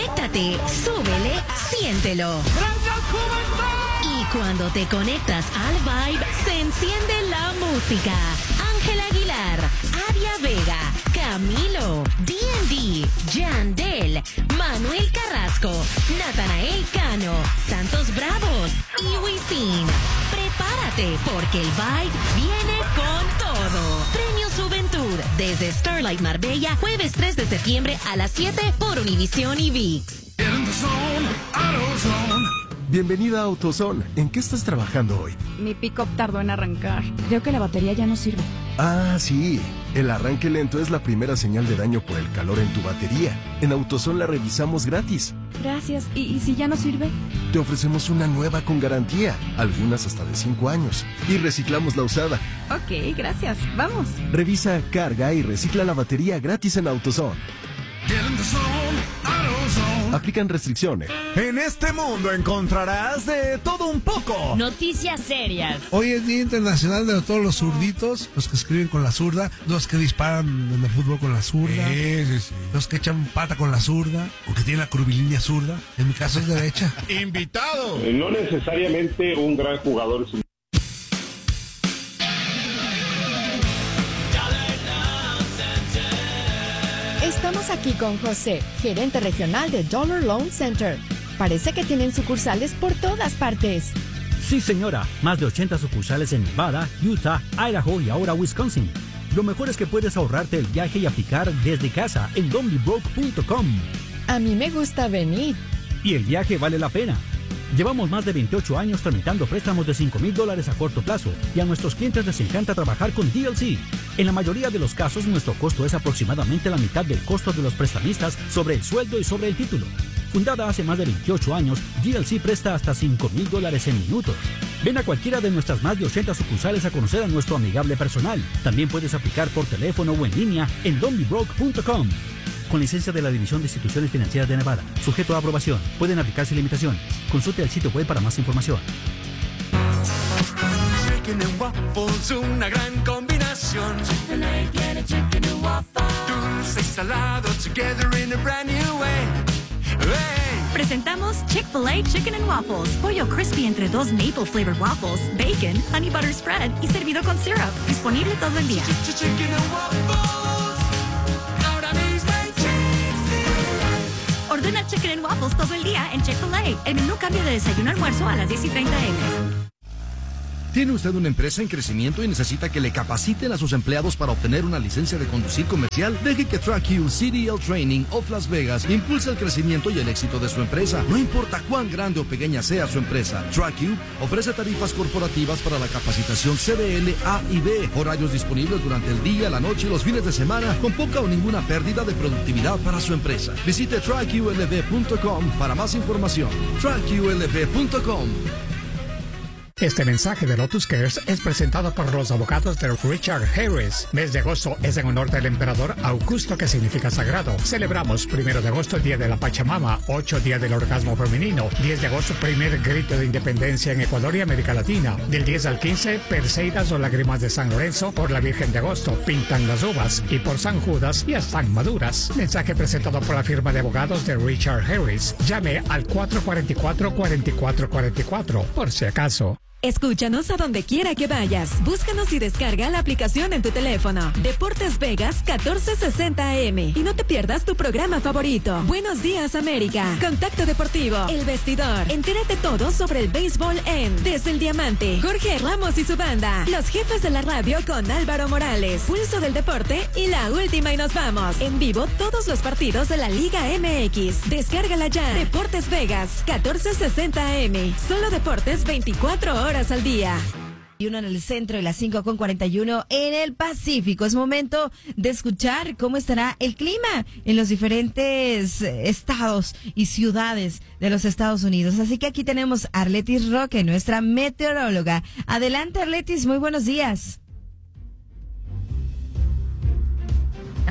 conéctate, súbele, siéntelo. Y cuando te conectas al vibe, se enciende la música. Ángel Aguilar, Aria Vega, Camilo, D&D, Yandel, Manuel Carrasco, Natanael Cano, Santos Bravos y Wisin. Prepárate porque el vibe viene con todo. Premio Juventud desde Starlight Marbella, jueves 3 de septiembre a las 7 por Univisión y ViX. Bienvenida a AutoZone. ¿En qué estás trabajando hoy? Mi pick-up tardó en arrancar. Creo que la batería ya no sirve. Ah, sí. El arranque lento es la primera señal de daño por el calor en tu batería. En AutoZone la revisamos gratis. Gracias. ¿Y si ya no sirve? Te ofrecemos una nueva con garantía, algunas hasta de 5 años. Y reciclamos la usada. Ok, gracias. Vamos. Revisa, carga y recicla la batería gratis en AutoZone. Aplican restricciones. En este mundo encontrarás de todo un poco. Noticias serias. Hoy es Día Internacional de todos los zurditos, los que escriben con la zurda, los que disparan en el fútbol con la zurda, los que echan pata con la zurda, o que tienen la curvilínea zurda. En mi caso es derecha. ¡Invitado! No necesariamente un gran jugador es un... Estamos aquí con José, gerente regional de Dollar Loan Center. Parece que tienen sucursales por todas partes. Sí, señora. Más de 80 sucursales en Nevada, Utah, Idaho y ahora Wisconsin. Lo mejor es que puedes ahorrarte el viaje y aplicar desde casa en donbybroke.com. A mí me gusta venir. Y el viaje vale la pena. Llevamos más de 28 años tramitando préstamos de $5,000 a corto plazo y a nuestros clientes les encanta trabajar con DLC. En la mayoría de los casos, nuestro costo es aproximadamente la mitad del costo de los prestamistas sobre el sueldo y sobre el título. Fundada hace más de 28 años, DLC presta hasta $5,000 en minutos. Ven a cualquiera de nuestras más de 80 sucursales a conocer a nuestro amigable personal. También puedes aplicar por teléfono o en línea en donbybroke.com. Con licencia de la División de Instituciones Financieras de Nevada. Sujeto a aprobación. Pueden aplicarse limitaciones. Consulte el sitio web para más información. Chicken and waffles, una gran combinación. Chick-fil-A tiene chicken and waffles. Dulce y salado together in a brand new way. Hey. Presentamos Chick-fil-A Chicken and Waffles. Pollo crispy entre 2 maple flavored waffles, bacon, honey butter spread y servido con syrup. Disponible todo el día. Chicken and waffles. Ahora mismo en Chick-fil-A. Ordena Chicken and Waffles todo el día en Chick-fil-A. El menú cambia de desayuno a almuerzo a las 10:30 a.m. ¿Tiene usted una empresa en crecimiento y necesita que le capaciten a sus empleados para obtener una licencia de conducir comercial? Deje que TrackU CDL Training of Las Vegas impulse el crecimiento y el éxito de su empresa. No importa cuán grande o pequeña sea su empresa, TrackU ofrece tarifas corporativas para la capacitación CDL A y B, horarios disponibles durante el día, la noche y los fines de semana, con poca o ninguna pérdida de productividad para su empresa. Visite TrackULV.com para más información. TrackULV.com. Este mensaje de Lotus Cares es presentado por los abogados de Richard Harris. Mes de agosto es en honor del emperador Augusto, que significa sagrado. Celebramos 1 de agosto, Día de la Pachamama, 8 Día del Orgasmo Femenino, 10 de agosto, primer grito de independencia en Ecuador y América Latina. Del 10 al 15, Perseidas o lágrimas de San Lorenzo. Por la Virgen de Agosto, pintan las uvas. Y por San Judas, ya están maduras. Mensaje presentado por la firma de abogados de Richard Harris. Llame al 444-4444, por si acaso. Escúchanos a donde quiera que vayas. Búscanos y descarga la aplicación en tu teléfono. Deportes Vegas 1460 AM. Y no te pierdas tu programa favorito. Buenos días, América. Contacto Deportivo. El Vestidor. Entérate todo sobre el béisbol en Desde el Diamante. Jorge Ramos y su banda. Los jefes de la radio con Álvaro Morales. Pulso del Deporte y la última y nos vamos. En vivo todos los partidos de la Liga MX. Descárgala ya. Deportes Vegas 1460 AM. Solo deportes 24 horas al día. Y uno en el centro y las 5:41 en el Pacífico. Es momento de escuchar cómo estará el clima en los diferentes estados y ciudades de los Estados Unidos. Así que aquí tenemos a Arletis Roque, nuestra meteoróloga. Adelante, Arletis, muy buenos días.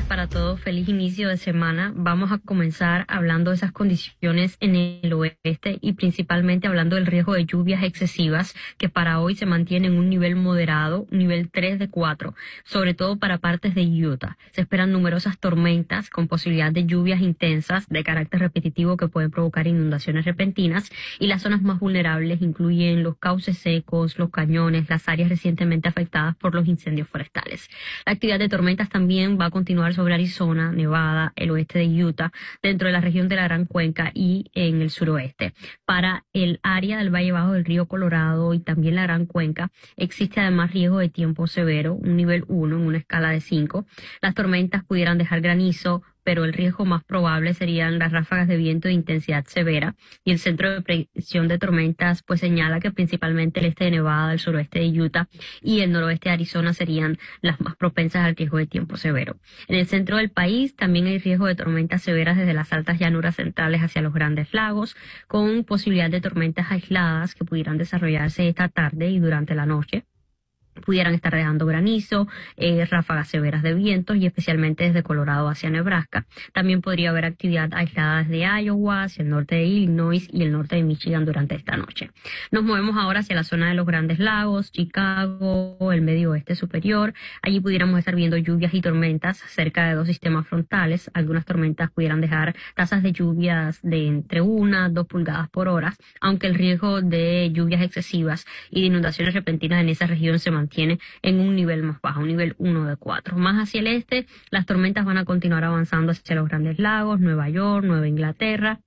para todos, feliz inicio de semana. Vamos a comenzar hablando de esas condiciones en el oeste y principalmente hablando del riesgo de lluvias excesivas que para hoy se mantiene en un nivel moderado, nivel 3 de 4, sobre todo para partes de Utah. Se esperan numerosas tormentas con posibilidad de lluvias intensas de carácter repetitivo que pueden provocar inundaciones repentinas, y las zonas más vulnerables incluyen los cauces secos, los cañones, las áreas recientemente afectadas por los incendios forestales. La actividad de tormentas también va a continuar sobre Arizona, Nevada, el oeste de Utah, dentro de la región de la Gran Cuenca y en el suroeste. Para el área del Valle Bajo del Río Colorado y también la Gran Cuenca existe además riesgo de tiempo severo, un nivel 1 en una escala de 5. Las tormentas pudieran dejar granizo, pero el riesgo más probable serían las ráfagas de viento de intensidad severa, y el Centro de Predicción de Tormentas pues señala que principalmente el este de Nevada, el suroeste de Utah y el noroeste de Arizona serían las más propensas al riesgo de tiempo severo. En el centro del país también hay riesgo de tormentas severas desde las altas llanuras centrales hacia los Grandes Lagos, con posibilidad de tormentas aisladas que pudieran desarrollarse esta tarde y durante la noche. Pudieran estar dejando granizo, ráfagas severas de vientos y especialmente desde Colorado hacia Nebraska. También podría haber actividad aislada desde Iowa, hacia el norte de Illinois y el norte de Michigan durante esta noche. Nos movemos ahora hacia la zona de los Grandes Lagos, Chicago, el medio oeste superior. Allí pudiéramos estar viendo lluvias y tormentas cerca de dos sistemas frontales. Algunas tormentas pudieran dejar tasas de lluvias de entre 1 a 2 pulgadas por hora, aunque el riesgo de lluvias excesivas y de inundaciones repentinas en esa región se mantiene en un nivel más bajo, un nivel 1 de 4. Más hacia el este, las tormentas van a continuar avanzando hacia los Grandes Lagos, Nueva York, Nueva Inglaterra,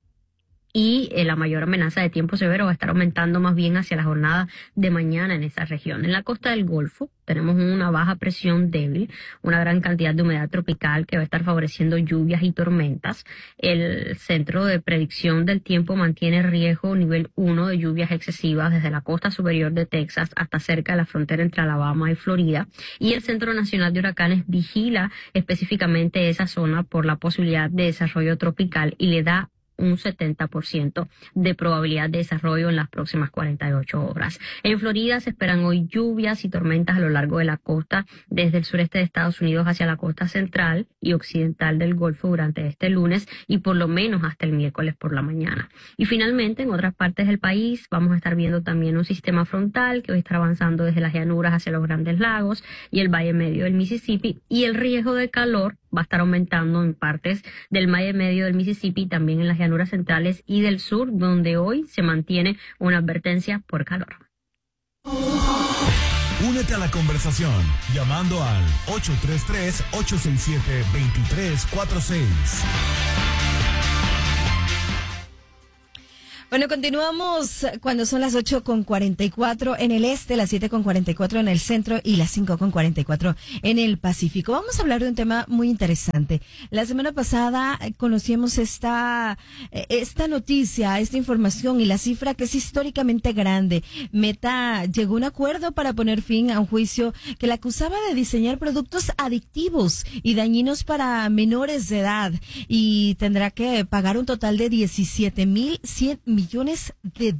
y la mayor amenaza de tiempo severo va a estar aumentando más bien hacia la jornada de mañana en esa región. En la costa del Golfo tenemos una baja presión débil, una gran cantidad de humedad tropical que va a estar favoreciendo lluvias y tormentas. El Centro de Predicción del Tiempo mantiene riesgo nivel 1 de lluvias excesivas desde la costa superior de Texas hasta cerca de la frontera entre Alabama y Florida. Y el Centro Nacional de Huracanes vigila específicamente esa zona por la posibilidad de desarrollo tropical y le da un 70% de probabilidad de desarrollo en las próximas 48 horas. En Florida se esperan hoy lluvias y tormentas a lo largo de la costa, desde el sureste de Estados Unidos hacia la costa central y occidental del Golfo durante este lunes y por lo menos hasta el miércoles por la mañana. Y finalmente, en otras partes del país vamos a estar viendo también un sistema frontal que va a estar avanzando desde las llanuras hacia los Grandes Lagos y el Valle Medio del Mississippi, y el riesgo de calor va a estar aumentando en partes del Valle Medio del Mississippi, también en las llanuras centrales y del sur, donde hoy se mantiene una advertencia por calor. Únete a la conversación llamando al 833-867-2346. Bueno, continuamos cuando son las 8:44 en el este, las 7:44 en el centro y las 5:44 en el Pacífico. Vamos a hablar de un tema muy interesante. La semana pasada conocíamos esta noticia, esta información y la cifra que es históricamente grande. Meta llegó a un acuerdo para poner fin a un juicio que la acusaba de diseñar productos adictivos y dañinos para menores de edad, y tendrá que pagar un total de $17,100 millones.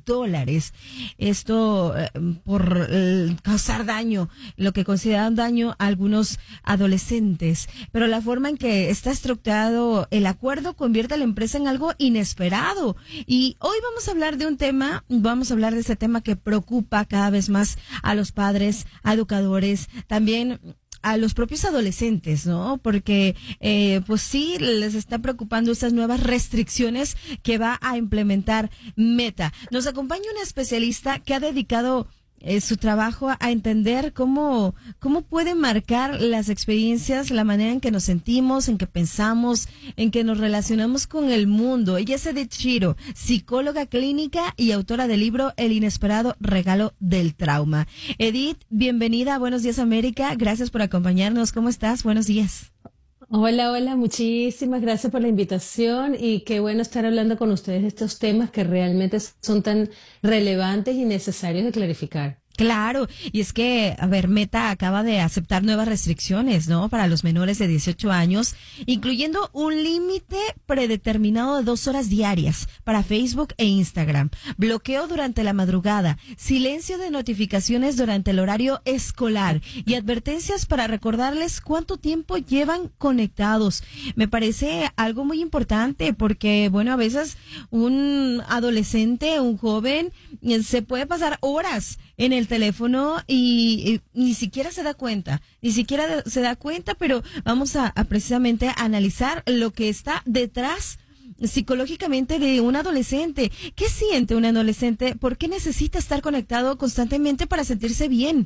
Esto por causar daño, lo que consideran daño a algunos adolescentes. Pero la forma en que está estructurado el acuerdo convierte a la empresa en algo inesperado. Y hoy vamos a hablar de ese tema que preocupa cada vez más a los padres, a educadores, también a los propios adolescentes, ¿no? Porque, pues sí, les está preocupando estas nuevas restricciones que va a implementar Meta. Nos acompaña una especialista que ha dedicado su trabajo a entender cómo pueden marcar las experiencias, la manera en que nos sentimos, en que pensamos, en que nos relacionamos con el mundo. Ella es Edith Shiro, psicóloga clínica y autora del libro El inesperado regalo del trauma. Edith, bienvenida a Buenos Días América. Gracias por acompañarnos. ¿Cómo estás? Buenos días. Hola, muchísimas gracias por la invitación y qué bueno estar hablando con ustedes de estos temas que realmente son tan relevantes y necesarios de clarificar. Claro, y es que, a ver, Meta acaba de aceptar nuevas restricciones, ¿no? Para los menores de 18 años, incluyendo un límite predeterminado de 2 horas diarias para Facebook e Instagram, bloqueo durante la madrugada, silencio de notificaciones durante el horario escolar y advertencias para recordarles cuánto tiempo llevan conectados. Me parece algo muy importante porque, bueno, a veces un adolescente, un joven, se puede pasar horas en el teléfono y ni siquiera se da cuenta, pero vamos a precisamente analizar lo que está detrás psicológicamente de un adolescente. ¿Qué siente un adolescente? ¿Por qué necesita estar conectado constantemente para sentirse bien?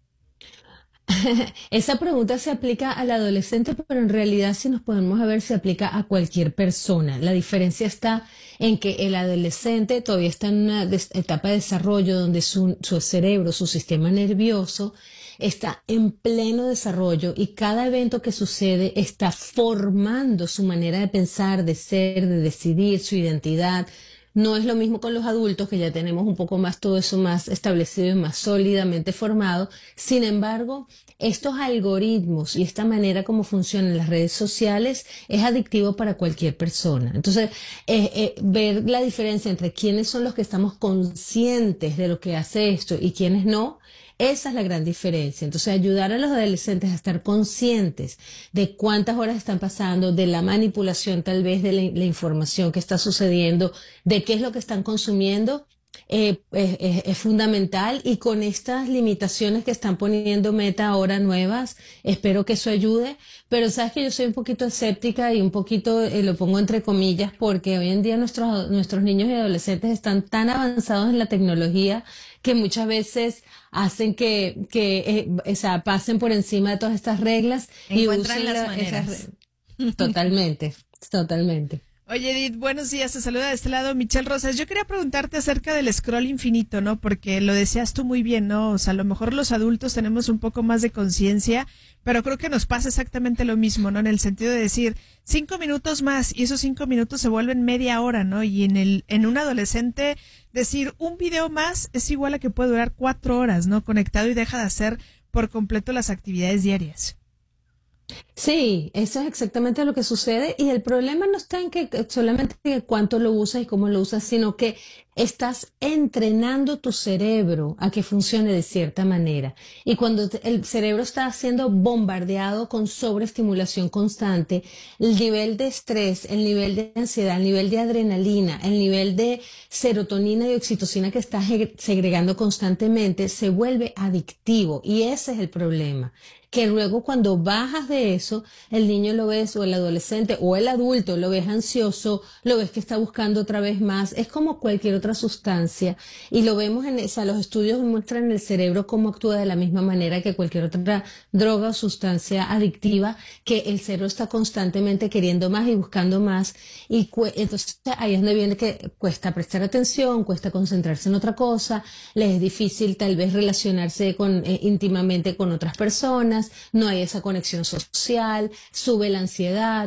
Esa pregunta se aplica al adolescente, pero en realidad, si nos podemos ver, se aplica a cualquier persona. La diferencia está en que el adolescente todavía está en una etapa de desarrollo donde su cerebro, su sistema nervioso, está en pleno desarrollo y cada evento que sucede está formando su manera de pensar, de ser, de decidir, su identidad. No es lo mismo con los adultos, que ya tenemos un poco más todo eso más establecido y más sólidamente formado. Sin embargo, estos algoritmos y esta manera como funcionan las redes sociales es adictivo para cualquier persona. Entonces, ver la diferencia entre quiénes son los que estamos conscientes de lo que hace esto y quiénes no, esa es la gran diferencia. Entonces, ayudar a los adolescentes a estar conscientes de cuántas horas están pasando, de la manipulación tal vez de la información que está sucediendo, de qué es lo que están consumiendo, es fundamental. Y con estas limitaciones que están poniendo Meta ahora nuevas, espero que eso ayude. Pero sabes que yo soy un poquito escéptica y un poquito, lo pongo entre comillas, porque hoy en día nuestros niños y adolescentes están tan avanzados en la tecnología que muchas veces hacen que pasen por encima de todas estas reglas y usen las maneras. Totalmente. Oye, Edith, buenos días, te saluda de este lado Michelle Rosas. Yo quería preguntarte acerca del scroll infinito, ¿no? Porque lo decías tú muy bien, ¿no? O sea, a lo mejor los adultos tenemos un poco más de conciencia, pero creo que nos pasa exactamente lo mismo, ¿no? En el sentido de decir 5 minutos más y esos 5 minutos se vuelven media hora, ¿no? Y en un adolescente decir un video más es igual a que puede durar 4 horas, ¿no? Conectado y deja de hacer por completo las actividades diarias. Sí, eso es exactamente lo que sucede, y el problema no está en que solamente cuánto lo usas y cómo lo usas, sino que estás entrenando tu cerebro a que funcione de cierta manera. Y cuando el cerebro está siendo bombardeado con sobreestimulación constante, el nivel de estrés, el nivel de ansiedad, el nivel de adrenalina, el nivel de serotonina y oxitocina que está segregando constantemente se vuelve adictivo, y ese es el problema. Que luego cuando bajas de eso, el niño lo ves, o el adolescente o el adulto lo ves ansioso, lo ves que está buscando otra vez más. Es como cualquier otra sustancia, y lo vemos los estudios muestran en el cerebro cómo actúa de la misma manera que cualquier otra droga o sustancia adictiva, que el cerebro está constantemente queriendo más y buscando más, y entonces ahí es donde viene que cuesta prestar atención, cuesta concentrarse en otra cosa, les es difícil tal vez relacionarse íntimamente con otras personas, no hay esa conexión social, sube la ansiedad.